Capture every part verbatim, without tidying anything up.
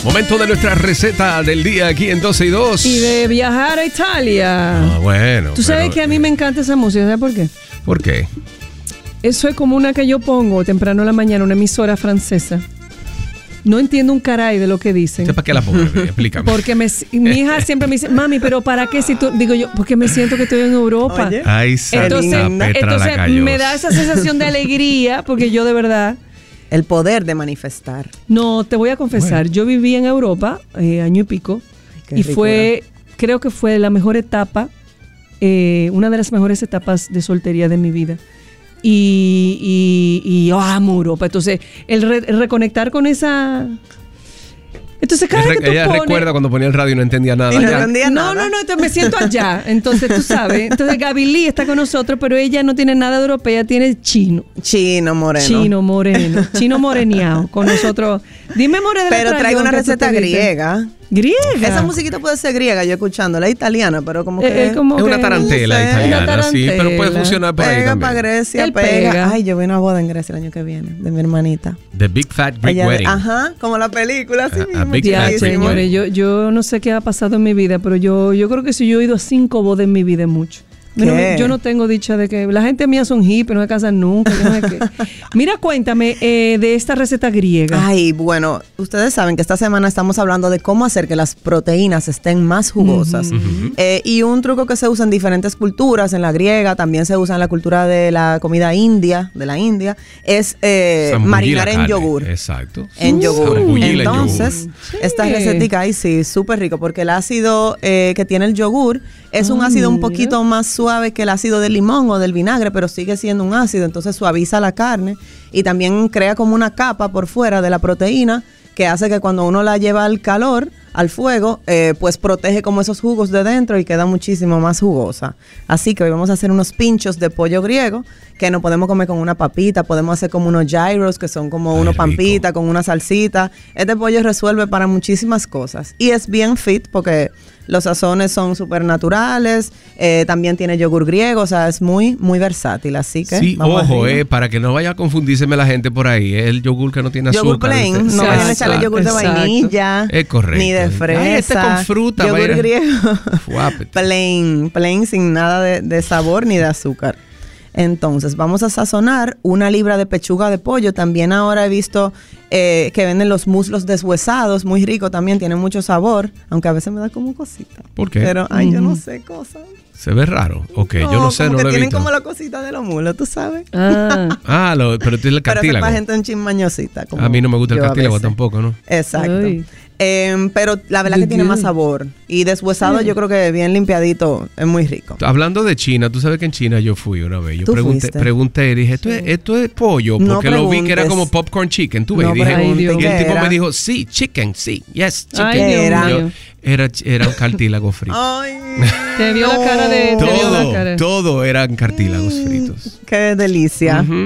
Momento de nuestra receta del día aquí en doce y dos. Y de viajar a Italia. Ah, bueno. Tú sabes pero, que a mí me encanta esa música, ¿sabes por qué? ¿Por qué? Eso es como una que yo pongo temprano en la mañana, una emisora francesa. No entiendo un caray de lo que dicen. ¿Para qué la pongo? Explícame. Porque me, mi hija siempre me dice, mami, pero ¿para qué si tú? Digo yo, porque me siento que estoy en Europa. Oye. Ay, entonces, entonces la me da esa sensación de alegría, porque yo de verdad... El poder de manifestar. No, te voy a confesar, bueno. Yo viví en Europa eh, año y pico. Ay, y ricura. Fue, creo que fue la mejor etapa, eh, una de las mejores etapas de soltería de mi vida. Y, y, y yo amo Europa. Entonces, el, re, el reconectar con esa... Entonces, cada vez que tú ella pones... recuerda cuando ponía el radio y no entendía nada. Y no, entendía no, nada. no, no, entonces me siento allá. Entonces, tú sabes. Entonces, Gaby Lee está con nosotros, pero ella no tiene nada de europea, tiene chino. Chino moreno. Chino moreno. Chino moreneado con nosotros. Dime, more de la Pero traigo una receta griega. ¿Griega? Esa musiquita puede ser griega, yo escuchándola, es italiana, pero como que... Eh, como es que una tarantela no sé, italiana, una tarantela. Sí, pero puede funcionar por ahí pega también. para Grecia, Él pega. pega. Ay, yo voy a una boda en Grecia el año que viene, de mi hermanita. The Big Fat Greek Ella, Wedding. Ajá, como la película, así A, a mismo. Big Ya, Fat Greek señores, yo, yo no sé qué ha pasado en mi vida, pero yo, yo creo que si yo he ido a cinco bodas en mi vida es mucho. Mira, ¿Qué? yo no tengo dicha de que la gente mía son hippies, no se casan nunca. Yo no sé qué. Mira, cuéntame eh, de esta receta griega. Ay, bueno, ustedes saben que esta semana estamos hablando de cómo hacer que las proteínas estén más jugosas. Uh-huh. Uh-huh. Eh, y un truco que se usa en diferentes culturas, en la griega, también se usa en la cultura de la comida india, de la India, es eh, marinar en yogur. Exacto. En Uh, yogur. Entonces, yogur. esta Sí. recetica ahí sí, súper rico, porque el ácido eh, que tiene el yogur es un Ah, ácido un mira. poquito más suave que el ácido del limón o del vinagre, pero sigue siendo un ácido, entonces suaviza la carne y también crea como una capa por fuera de la proteína que hace que cuando uno la lleva al calor, al fuego, eh, pues protege como esos jugos de dentro y queda muchísimo más jugosa. Así que hoy vamos a hacer unos pinchos de pollo griego que nos podemos comer con una papita, podemos hacer como unos gyros que son como Ay, unos rico. pampitas con una salsita. Este pollo resuelve para muchísimas cosas y es bien fit porque los sazones son súper naturales, eh, también tiene yogur griego, o sea, es muy, muy versátil, así que Sí, vamos ojo, arriba. eh, para que no vaya a confundírseme la gente por ahí, es el yogur que no tiene azúcar. Yogur plain, ¿viste? no vayan a Exacto, echarle yogur de exacto. vainilla, Es correcto. ni de fresa. Ay, este con fruta, yogur vaya. griego, Fuápete. plain, plain sin nada de, de sabor ni de azúcar. Entonces, vamos a sazonar una libra de pechuga de pollo. También ahora he visto eh, que venden los muslos deshuesados, muy rico también, tiene mucho sabor, aunque a veces me da como cosita. ¿Por qué? Pero, ay, Mm. yo no sé cosas. Se ve raro. Ok, yo no sé, como no que lo he tienen visto. como la cosita de los mulos, tú sabes. Ah, Ah, lo, pero tú es el Pero es cartílago. para gente un chin mañosita. como A mí no me gusta el yo a cartílago veces. tampoco, ¿no? Exacto. Ay. Eh, pero la verdad Good, que tiene good. más sabor. Y deshuesado Sí. yo creo que bien limpiadito es muy rico. Hablando de China, tú sabes que en China yo fui una vez. Yo ¿Tú pregunté, fuiste? pregunté y dije, ¿esto, es, esto es pollo? No Porque lo vi que era preguntes. como popcorn chicken. Tú ves, No y dije, preguntes, y el ¿qué tipo era? me dijo, sí, chicken, sí, yes, chicken. Ay, Dios Y yo, mío. era, era un cartílago frito. Ay, te vio la cara de... Te vio la todo, cara. todo eran cartílagos fritos. qué delicia. Ujú.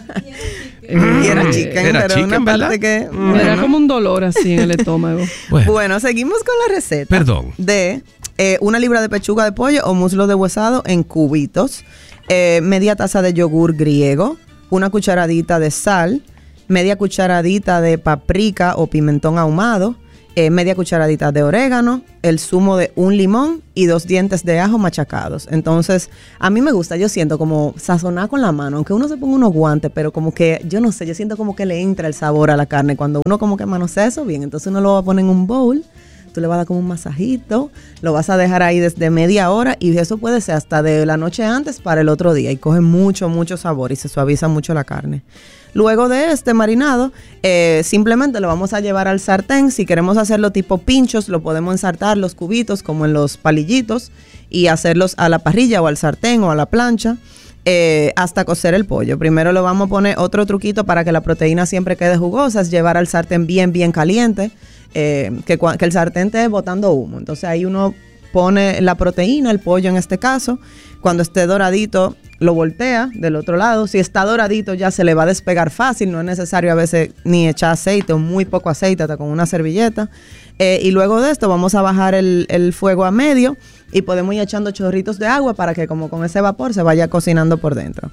Y era chicken, Era pero chicken, una ¿verdad? parte que... Era bueno. como un dolor así en el estómago. Bueno, Bueno, seguimos con la receta. Perdón. De eh, una libra de pechuga de pollo o muslo deshuesado en cubitos, eh, media taza de yogur griego, una cucharadita de sal, media cucharadita de paprika o pimentón ahumado, eh, media cucharadita de orégano, el zumo de un limón y dos dientes de ajo machacados. Entonces, a mí me gusta, yo siento como sazonar con la mano, aunque uno se ponga unos guantes, pero como que, yo no sé, yo siento como que le entra el sabor a la carne cuando uno como que manosea eso bien. Entonces uno lo va a poner en un bowl, tú le vas a dar como un masajito, lo vas a dejar ahí desde media hora y eso puede ser hasta de la noche antes para el otro día y coge mucho, mucho sabor y se suaviza mucho la carne. Luego de este marinado, eh, simplemente lo vamos a llevar al sartén. Si queremos hacerlo tipo pinchos, lo podemos ensartar los cubitos como en los palillitos y hacerlos a la parrilla o al sartén o a la plancha. Eh, hasta cocer el pollo. Primero lo vamos a poner otro truquito para que la proteína siempre quede jugosa, es llevar al sartén bien, bien caliente, eh, que, que el sartén esté botando humo. Entonces ahí uno pone la proteína, el pollo en este caso, cuando esté doradito lo voltea del otro lado. Si está doradito ya se le va a despegar fácil, no es necesario a veces ni echar aceite o muy poco aceite, hasta con una servilleta. Eh, y luego de esto vamos a bajar el, el fuego a medio y podemos ir echando chorritos de agua para que como con ese vapor se vaya cocinando por dentro.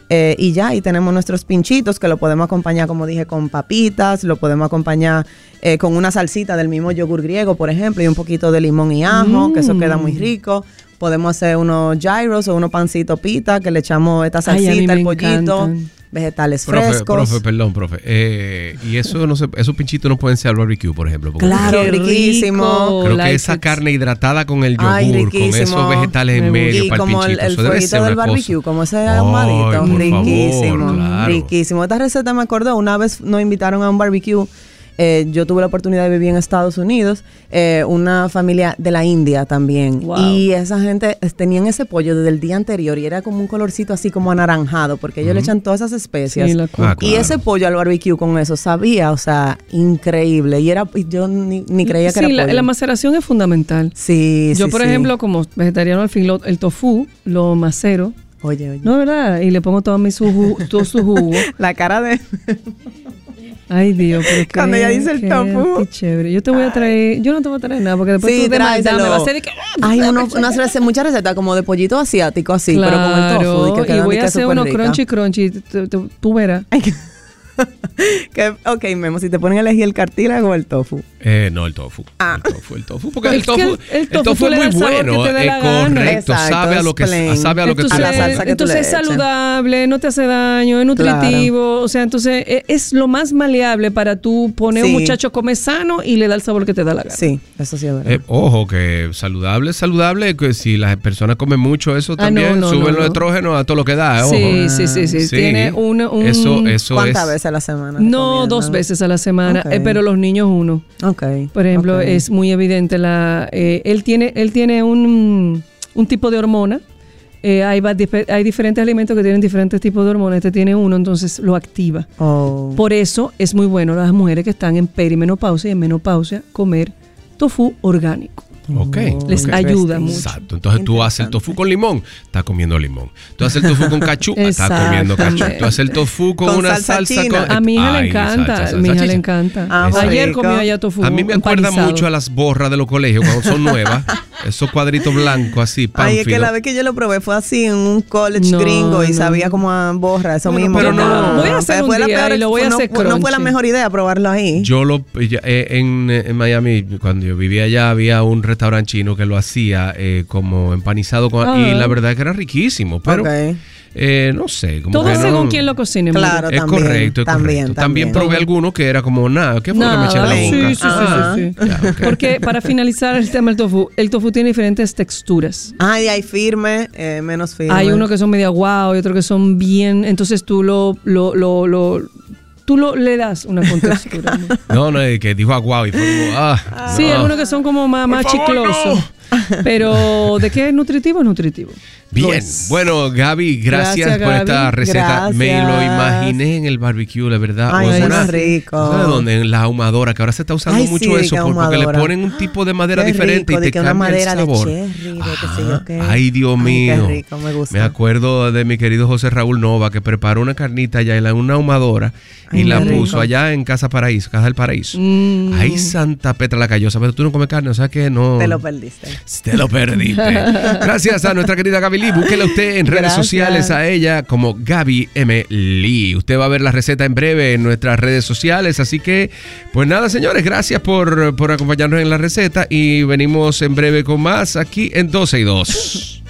Eh, y ya, y tenemos nuestros pinchitos que lo podemos acompañar, como dije, con papitas, lo podemos acompañar eh, con una salsita del mismo yogur griego, por ejemplo, y un poquito de limón y ajo, mm. que eso queda muy rico. Podemos hacer unos gyros o unos pancitos pita, que le echamos esta salsita, el pollito, encantan. Vegetales profe, frescos. Profe, perdón, profe. Eh, y eso no se, esos pinchitos no pueden ser al barbecue, por ejemplo. Claro, riquísimo. Creo like que esa it. carne hidratada con el yogur, Ay, con esos vegetales en medio, y para como el pinchito. el, el fueguito del barbecue, cosa. como ese ahumadito. Riquísimo, favor, claro. riquísimo. Esta receta me acordó, una vez nos invitaron a un barbecue. Eh, yo tuve la oportunidad de vivir en Estados Unidos, eh, una familia de la India también. Wow. Y esa gente eh, tenían ese pollo desde el día anterior y era como un colorcito así como anaranjado, porque ellos mm. le echan todas esas especias. Sí, ah, y claro. ese pollo al barbecue con eso sabía, o sea, increíble. Y era, yo ni, ni creía que sí, era la, pollo. la maceración es fundamental. Sí, Yo, sí, por sí. ejemplo, como vegetariano al fin, lo, el tofu lo macero. Oye, oye. No, ¿verdad? Y le pongo todo, mi su jugo, todo su jugo. La cara de... Ay, Dios, pero cuando ella dice el tofu. Qué chévere. Yo te voy a traer, yo no te voy a traer nada, porque después sí, tú de maldad me vas a hacer que... Hay uno, unas recetas, muchas recetas como de pollito asiático así, claro, pero con el tofu. Y, que y voy a hacer unos rica. crunchy crunchy, tú, tú, tú verás. que, ok, Memo, si te ponen a elegir el cartílago o el tofu. Eh, no, el tofu. Ah. El tofu, el tofu. Porque el tofu, el, el tofu, el tofu es muy bueno. Es correcto. Exacto, sabe a lo que, sabe a lo que entonces, tú a la salsa que entonces es saludable, no te hace daño, es nutritivo. Claro. O sea, entonces es, es lo más maleable para tú poner sí. un muchacho come sano y le da el sabor que te da la gana. Sí, eso sí es verdad. Eh, ojo, que saludable es saludable. Que si las personas comen mucho, eso también ah, no, no, suben no, los no. estrógenos a todo lo que da. Ojo. Sí, sí, sí, sí, sí. Tiene un, un, eso, eso ¿Cuántas es, veces a la semana? No, dos veces a la semana, okay. eh, pero los niños uno. Okay. Por ejemplo, okay. es muy evidente la eh, él tiene él tiene un, un tipo de hormona. Eh, hay, hay diferentes alimentos que tienen diferentes tipos de hormonas. Este tiene uno, entonces lo activa. Oh. Por eso es muy bueno las mujeres que están en perimenopausia y en menopausia comer tofu orgánico. Ok. Les okay. ayuda mucho. Exacto. Entonces tú haces el tofu con limón, estás comiendo limón. Tú haces el tofu con cachú, estás comiendo cachú. Tú haces el tofu con, con una salsa. salsa con, a mi hija ay, le encanta. Salsa, salsa, a mi hija le encanta. Ah, ayer comió allá tofu. A mí me acuerda mucho a las borras de los colegios cuando son nuevas. Esos cuadritos blancos así, pánfilo. Ay, es que la vez que yo lo probé fue así en un college no, gringo y no. sabía como a borra, eso bueno, mismo. Pero no. Voy a hacer un día y lo voy a hacer crunchy. No fue la mejor idea probarlo ahí. Yo lo, en, en Miami, cuando yo vivía allá, había un restaurante chino que lo hacía eh, como empanizado con, ah. y la verdad es que era riquísimo, pero okay. eh, no sé. Como Todo que según no, quien lo cocine. Claro, es también, correcto, es también, correcto. También, también probé también. alguno que era como nada, ¿qué fue lo que me eché en la boca? Sí, sí, ah. sí, sí, sí. Ya, okay. Porque para finalizar el tema del tofu, el tofu tiene diferentes texturas. Ah, y hay firme, eh, menos firme. Hay unos que son media guau y otros que son bien, entonces tú lo, lo, lo, lo tú lo, le das una contextura. No, no, que dijo aguau y fue como, ah. Sí, no. algunos que son como más, más chiclosos. No. Pero, ¿de qué es nutritivo? Es nutritivo. Bien, pues, bueno, Gaby, gracias, gracias por Gaby, esta receta. Gracias. Me lo imaginé en el barbecue, la verdad. Ay, o es una, rico. ¿Sabes dónde? En la ahumadora, que ahora se está usando Ay, mucho sí, eso, por, porque le ponen un tipo de madera qué diferente rico, y te que cambia una madera el sabor. De cherry, de qué sé yo qué. Ay, Dios mío. Ay, qué rico, me gusta. Me acuerdo de mi querido José Raúl Nova, que preparó una carnita allá en una ahumadora y Ay, la puso rico. allá en Casa Paraíso, Casa del Paraíso. Mm. Ay, Santa Petra la Callosa, pero tú no comes carne, o sea que no. Te lo perdiste. Te lo perdiste. Gracias a nuestra querida Gaby Lee. Búsquela usted en redes Gracias. sociales a ella como Gaby M. Lee. Usted va a ver la receta en breve en nuestras redes sociales. Así que, pues nada, señores, gracias por, por acompañarnos en la receta y venimos en breve con más aquí en doce y dos.